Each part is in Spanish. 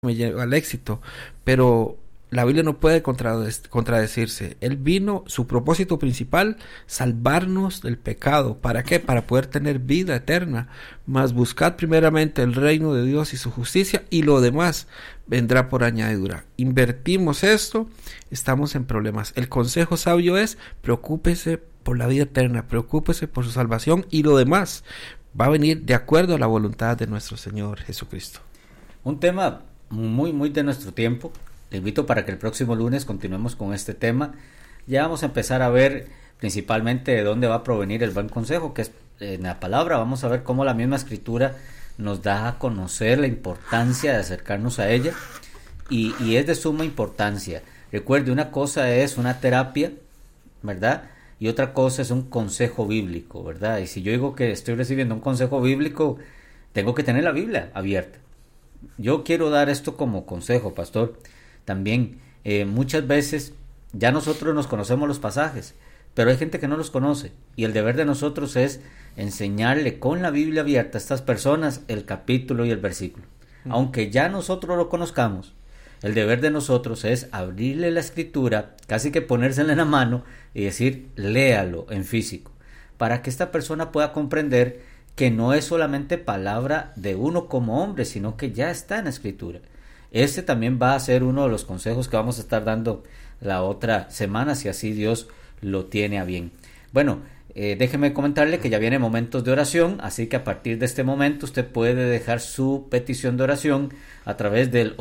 me lleva al éxito, pero la Biblia no puede contradecirse. Él vino, su propósito principal, salvarnos del pecado. ¿Para qué? Para poder tener vida eterna. Mas buscad primeramente el reino de Dios y su justicia, y lo demás vendrá por añadidura. Invertimos esto, estamos en problemas. El consejo sabio es: preocúpese por la vida eterna, preocúpese por su salvación, y lo demás va a venir de acuerdo a la voluntad de nuestro Señor Jesucristo. Un tema muy de nuestro tiempo. Te invito para que el próximo lunes continuemos con este tema. Ya vamos a empezar a ver principalmente de dónde va a provenir el buen consejo, que es en la palabra. Vamos a ver cómo la misma escritura nos da a conocer la importancia de acercarnos a ella, y es de suma importancia. Recuerde, una cosa es una terapia, ¿verdad? Y otra cosa es un consejo bíblico, ¿verdad? Y si yo digo que estoy recibiendo un consejo bíblico, tengo que tener la Biblia abierta. Yo quiero dar esto como consejo, pastor. También muchas veces ya nosotros nos conocemos los pasajes, pero hay gente que no los conoce, y el deber de nosotros es enseñarle con la Biblia abierta a estas personas el capítulo y el versículo. Aunque ya nosotros lo conozcamos, el deber de nosotros es abrirle la escritura, casi que ponérsela en la mano y decir: léalo en físico, para que esta persona pueda comprender que no es solamente palabra de uno como hombre, sino que ya está en la escritura. Este también va a ser uno de los consejos que vamos a estar dando la otra semana, si así Dios lo tiene a bien. Bueno, déjeme comentarle que ya viene momentos de oración, así que a partir de este momento usted puede dejar su petición de oración a través del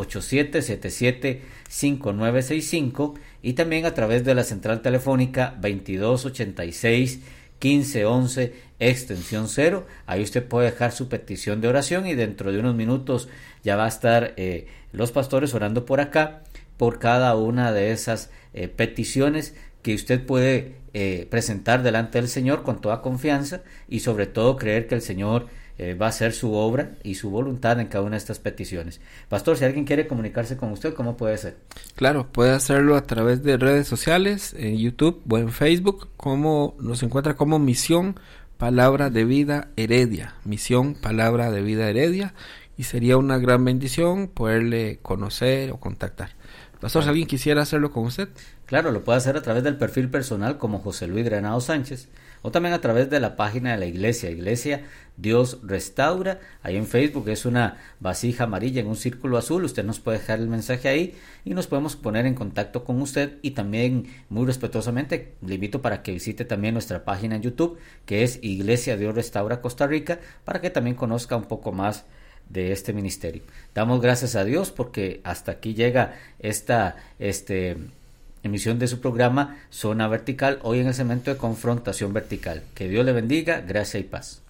8777-5965 y también a través de la central telefónica 2286-1511 extensión 0. Ahí usted puede dejar su petición de oración, y dentro de unos minutos ya va a estar los pastores orando por acá por cada una de esas peticiones que usted puede presentar delante del Señor con toda confianza, y sobre todo creer que el Señor va a hacer su obra y su voluntad en cada una de estas peticiones. Pastor, si alguien quiere comunicarse con usted, ¿cómo puede ser? Claro, puede hacerlo a través de redes sociales, en YouTube o en Facebook, como nos encuentra como Misión Palabra de Vida Heredia, Misión Palabra de Vida Heredia, y sería una gran bendición poderle conocer o contactar. Pastor, si alguien quisiera hacerlo con usted. Claro, lo puede hacer a través del perfil personal como José Luis Granado Sánchez, o también a través de la página de la Iglesia Dios Restaura. Ahí en Facebook es una vasija amarilla en un círculo azul. Usted nos puede dejar el mensaje ahí y nos podemos poner en contacto con usted. Y también, muy respetuosamente, le invito para que visite también nuestra página en YouTube, que es Iglesia Dios Restaura Costa Rica, para que también conozca un poco más de este ministerio. Damos gracias a Dios porque hasta aquí llega esta emisión de su programa Zona Vertical, hoy en el segmento de confrontación vertical. Que Dios le bendiga, gracia y paz.